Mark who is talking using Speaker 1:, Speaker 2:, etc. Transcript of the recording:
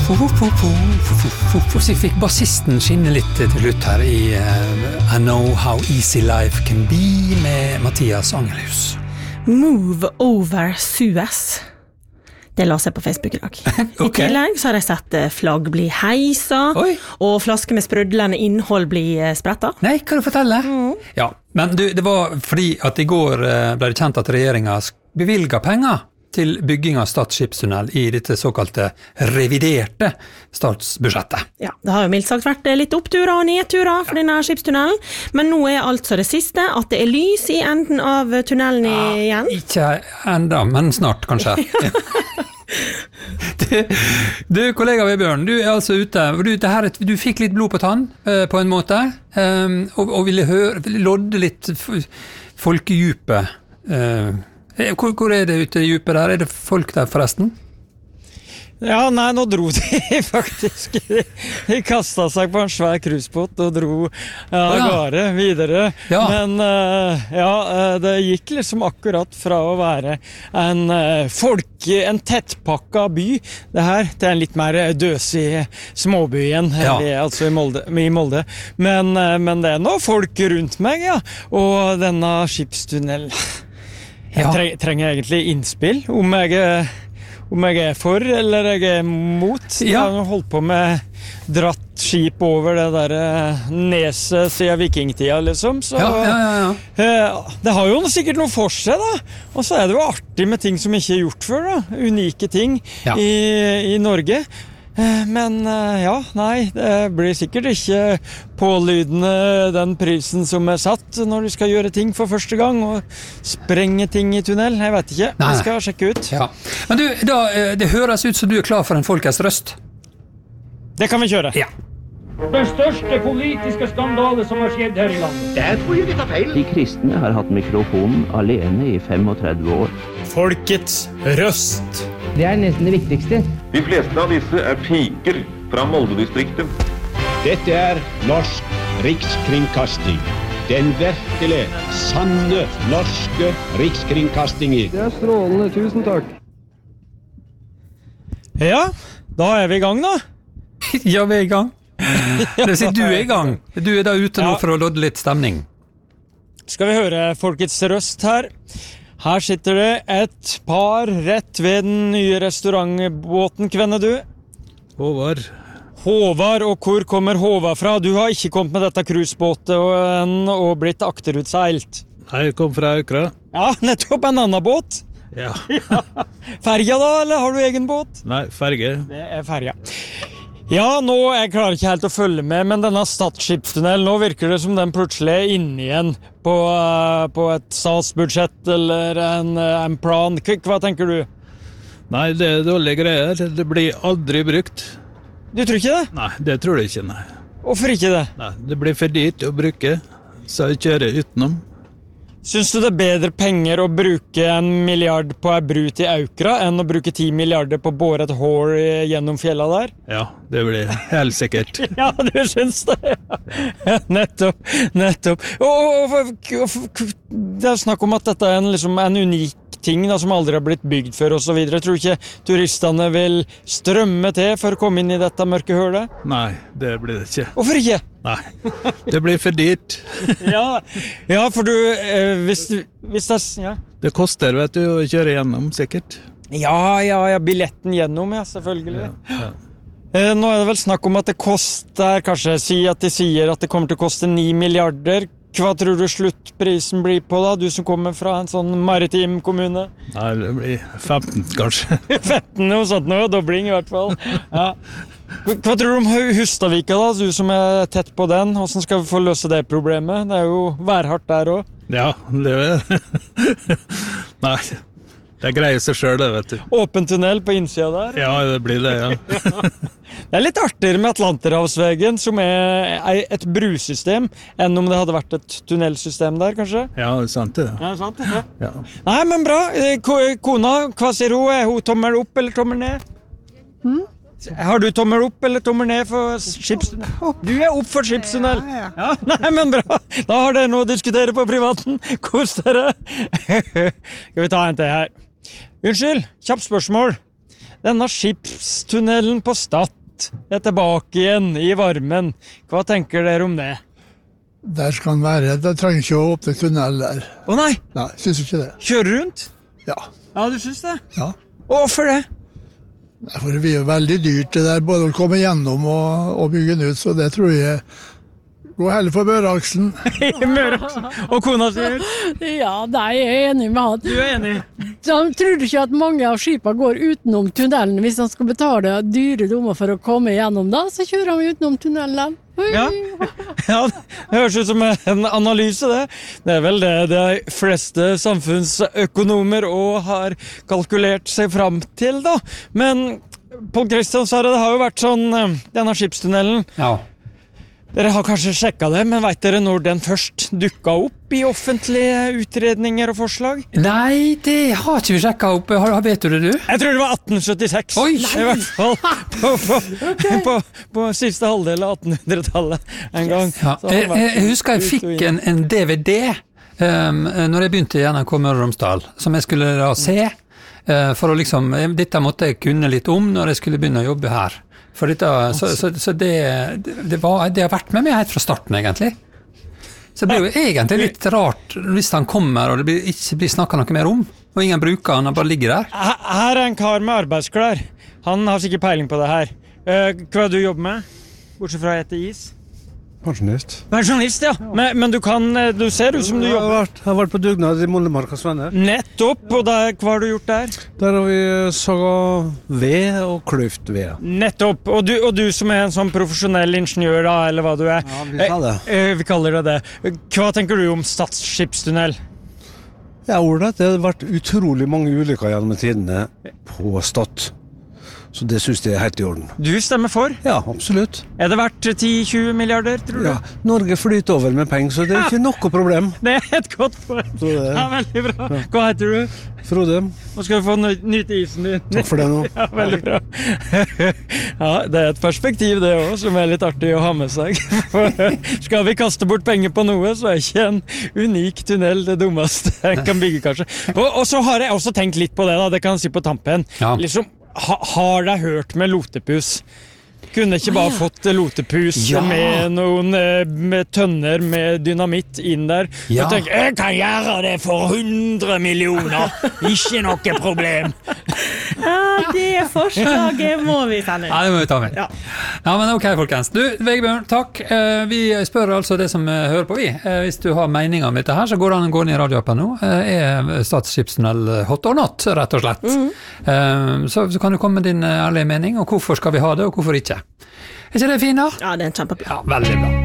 Speaker 1: Så jeg fikk bassisten skinne litt til slutt her I I Know How Easy Life Can Be med Mathias Angelhus.
Speaker 2: Move Over Suez. Det la seg på Facebook I dag. I tillegg så har jeg sett flagg bli heisa, og flasker med sprødlende innhold bli spretta.
Speaker 1: Nei, kan du fortelle? Ja, men du, det var fordi at I går ble det kjent at regjeringen bevilget penger til bygging av Stad skipstunnel I dette såkalte reviderte statsbudsjettet.
Speaker 2: Ja, det har jo mildt sagt vært litt oppturer og nedturer for denne skipstunnelen, men nå altså det siste at det lys I enden av tunnelen igjen.
Speaker 1: Ikke enda, men snart kanskje. Du, kollega Vebjørn, du altså ute, du fikk litt blod på tann på en måte, og ville lodde litt folkedjupet. Hvor det ute I djupet der? Det folk der forresten?
Speaker 3: Ja, nei, nå dro de faktisk. De kastet seg på en svær krusbåt og dro gårde videre. Ja. Men det gikk liksom akkurat fra å være en tettpakka by, det her, til en litt mer døsig småby igjen, altså I Molde. Men det noe folk rundt meg, og denne skipstunnel. Jeg trenger egentlig innspill om jeg for eller jeg mot. Jeg har holdt på med dratt skip over det der neset siden vikingtida liksom. Så, det har jo sikkert noe for seg da. Og så det jo artig med ting som ikke gjort før da. Unike ting I Norge. Men det blir sikkert ikke pålydende den prisen som satt når du skal gjøre ting for første gang og sprenge ting I tunnel, jeg vet ikke, vi skal sjekke ut. Ja.
Speaker 1: Men du, det høres ut som du klar for en folkets røst.
Speaker 3: Det kan vi kjøre. Ja.
Speaker 4: Den største politiske skandale som har skjedd her I landet.
Speaker 5: Der tror jeg vi tar feil. De kristne har hatt mikrofonen alene I 35 år.
Speaker 3: Folkets røst.
Speaker 6: Det nesten det viktigste.
Speaker 7: De fleste av disse piker fra Molde-distriktet.
Speaker 8: Dette norsk rikskringkasting. Den virkelig sanne norske rikskringkastingen.
Speaker 6: Det strålende, tusen takk.
Speaker 3: Ja, da vi I gang da.
Speaker 1: Ja, vi I gang. Det sier du I gang. Du da ute nå for å lodde litt stemning.
Speaker 3: Skal vi høre folkets røst her. Her sitter det et par rett ved den nye restaurantbåten, kvenner du?
Speaker 9: Håvard,
Speaker 3: og hvor kommer Håvard fra? Du har ikke kommet med dette krusbåtet og blitt akterutseilt.
Speaker 9: Nei, jeg kom fra Aukra.
Speaker 3: Ja, nettopp en annen båt.
Speaker 9: Ja.
Speaker 3: Ferja da, eller har du egen båt?
Speaker 9: Nei, ferge.
Speaker 3: Det ferja. Ja, nå jeg klarer ikke helt å følge med, men denne Stad skipstunnel, nå virker det som den plutselig inne igjen på et statsbudsjett eller en plan. Hva tenker du?
Speaker 9: Nei, det dårlige greier. Det blir aldri brukt.
Speaker 3: Du tror ikke det?
Speaker 9: Nei, det tror jeg ikke, nei.
Speaker 3: Hvorfor ikke det?
Speaker 9: Nei, det blir for dyrt å bruke, så jeg kjører utenom.
Speaker 3: Syns du det bedre penger å bruke 1 milliard på en bru til Aukra enn å bruke 10 milliarder på å bore et hår gjennom fjella der?
Speaker 9: Ja, det blir helt sikkert.
Speaker 3: Ja, du syns det? Ja. Nettopp. Det snakk om at dette liksom en unik ting da, som aldri har blitt bygd før og så videre. Tror du ikke turistene vil strømme til for å komme inn I dette mørke hølet?
Speaker 9: Nei, det blir det ikke.
Speaker 3: Hvorfor ikke?
Speaker 9: Nei, det blir for dyrt.
Speaker 3: ja, for du, hvis det ja.
Speaker 9: Det koster, vet du, å kjøre gjennom, sikkert.
Speaker 3: Ja, billetten gjennom, ja, selvfølgelig. Ja. Nå det vel snakk om at det koster, kanskje, de sier at det kommer til å koste 9 milliarder. Hva tror du sluttprisen blir på da, du som kommer fra en sånn maritim kommune?
Speaker 9: Nei, det blir 15 kanskje.
Speaker 3: 15, noe sånt nå, dobling I hvert fall. Ja. Hva tror du om Hustadvika da, du som tett på den? Hvordan skal vi få løse det problemet? Det jo værhardt der også.
Speaker 9: Ja, det Nei, det greier seg selv det, vet du.
Speaker 3: Åpen tunnel på innsida der?
Speaker 9: Ja, det blir det, ja.
Speaker 3: Det litt artigere med Atlanterhavsvegen, som et brusystem, enn om det hadde vært et tunnelsystem der, kanskje?
Speaker 9: Ja, det sant det.
Speaker 3: Ja, sant det. Ja. Nei, men bra. Kona, hva sier hun? Hun tommel opp eller tommel ned? Har du tommel opp eller tommel ned for skipstunnel? Du opp for skipstunnel. Ja. Nei, men bra. Da har dere noe å diskutere på privaten. Kos dere. Skal vi ta en til her? Unnskyld, kjapt spørsmål. Denne skipstunnelen på Stad er tilbake igjen I varmen. Hva tenker dere om det?
Speaker 10: Der skal den være. Det trenger ikke å åpne tunnel der.
Speaker 3: Nei?
Speaker 10: Nei, synes ikke det.
Speaker 3: Kjøre rundt?
Speaker 10: Ja.
Speaker 3: Ja, du synes det?
Speaker 10: Ja.
Speaker 3: Hvorfor det?
Speaker 10: For det blir jo veldig dyrt det der, både å komme gjennom og bygge den ut, så det tror jeg går heller for Møreaksen.
Speaker 3: Møreaksen. Og kona sier?
Speaker 11: Ja, det er jeg enig med han.
Speaker 3: Du er enig?
Speaker 11: Så tror du ikke at mange av skipene går utenom tunnelen hvis han skal betale dyre dommer for å komme gjennom da, så kjører han utenom tunnelen.
Speaker 3: Ja, det høres ut som en analyse det. Det er vel det de fleste samfunnsøkonomer også har kalkulert seg fram til da. Men Pål Kristian sa det har jo vært sånn, denne skipstunnelen.
Speaker 1: Ja.
Speaker 3: Dere har kanskje sjekket det, men vet dere når den først dukket opp I offentlige utredninger og forslag?
Speaker 1: Nei, det har ikke vi sjekket opp. Vet du det, du?
Speaker 3: Jeg tror det var 1876.
Speaker 1: Oi!
Speaker 3: I hvert fall på siste halvdel av 1800-tallet en gang.
Speaker 1: Ja. Jeg husker jeg fikk en DVD når jeg begynte I NRK Møre og Romsdal, som jeg skulle da se, for å liksom, dette måtte jeg kunne litt om når jeg skulle begynne å jobbe her. For dette, så det har vært med meg helt fra starten, egentlig. Så det blir jo egentlig litt rart hvis han kommer, og det ikke blir snakket noe mer om, og ingen bruker han, bare ligger der.
Speaker 3: Her en kar med arbeidsklær. Han har sikkert peiling på det her. Hva du jobber med? Bortsett fra å ete is? Pensjonist, ja. Men du ser ut som du jobber.
Speaker 12: Jeg har vært på dugnad I Moldemarkas venner.
Speaker 3: Nettopp, og hva har du gjort der?
Speaker 12: Der har vi saget ved og kløft ved.
Speaker 3: Nettopp, og du som en sånn profesjonell ingeniør da, eller hva du
Speaker 12: Ja, vi kaller det.
Speaker 3: Vi kaller det. Hva tenker du om Stads skipstunnel?
Speaker 12: Ja, ordet, det har vært utrolig mange ulykker gjennom tidene på Stad. Så det synes jeg helt I orden.
Speaker 3: Du stemmer for?
Speaker 12: Ja, absolutt.
Speaker 3: Er det verdt 10-20 milliarder, tror du?
Speaker 12: Ja, Norge flyter over med penger, så det ikke noe problem.
Speaker 3: Det et godt poeng. Ja, veldig bra. Hva heter du?
Speaker 12: Frode.
Speaker 3: Nå skal du få nyte isen din.
Speaker 12: Takk for det nå.
Speaker 3: Ja, veldig bra. Ja, det et perspektiv det også, som litt artig å ha med seg. Skal vi kaste bort penger på noe, så ikke en unik tunnel det dummeste en kan bygge, kanskje. Og så har jeg også tenkt litt på det da, det kan jeg si på tampen.
Speaker 1: Ja.
Speaker 3: Liksom, har jeg hørt med lotepus? Kunne ikke bare fått lotepus med noen med tønner med dynamitt inn der og tenke, jeg kan gjøre det for 100 millioner ikke noe problem.
Speaker 2: Ja, det forslaget må vi ta med.
Speaker 1: Ja, det må vi ta med. Ja, men ok, folkens. Du, Vegebjørn, takk. Vi spør altså det som hører på vi. Hvis du har meninger om dette her, så går det an å gå inn I radioappen nå. Stadsskipstunnel hot or not, rett og slett. Så kan du komme med din ærlige mening, og hvorfor skal vi ha det, og hvorfor ikke. Er ikke det fint da?
Speaker 2: Ja, det en kjempebra.
Speaker 1: Ja, veldig bra.